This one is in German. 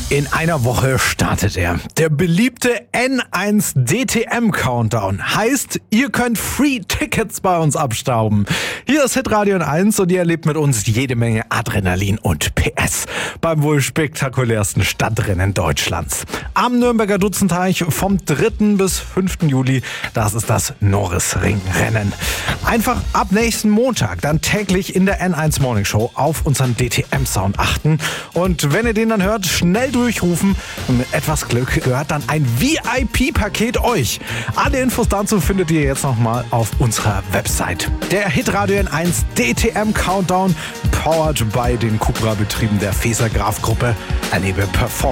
In einer Woche startet er. Der beliebte N1 DTM Countdown. Heißt, ihr könnt Free Tickets bei uns abstauben. Hier ist Hitradio N1 und ihr erlebt mit uns jede Menge Adrenalin und PS beim wohl spektakulärsten Stadtrennen Deutschlands. Am Nürnberger Dutzenteich vom 3. bis 5. Juli, das ist das Norrisring-Rennen. Einfach ab nächsten Montag dann täglich in der N1 Morning Show auf unseren DTM-Sound achten. Und wenn ihr den dann hört, schnell durchrufen. Und mit etwas Glück gehört dann ein VIP-Paket euch. Alle Infos dazu findet ihr jetzt nochmal auf unserer Website. Der Hitradio N1 DTM Countdown, powered by den Cupra-Betrieben der Feser Graf Gruppe. Erlebe Performance